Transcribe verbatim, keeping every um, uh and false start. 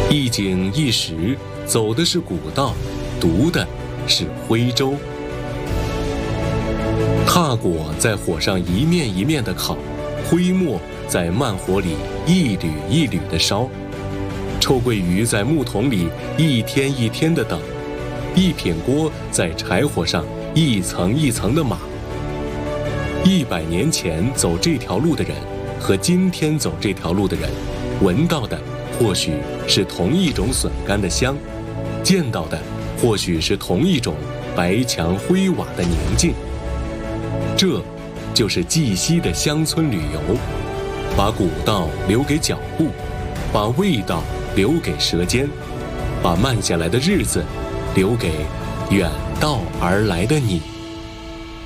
一景一时，走的是古道，读的是徽州。踏果在火上一面一面地烤，徽墨在慢火里一缕一缕地烧，臭鳜鱼在木桶里一天一天地等，一品锅在柴火上一层一层地码。一百年前走这条路的人和今天走这条路的人，闻到的或许是同一种笋干的香，见到的或许是同一种白墙灰瓦的宁静。这就是绩溪的乡村旅游，把古道留给脚步，把味道留给舌尖，把慢下来的日子留给远道而来的你。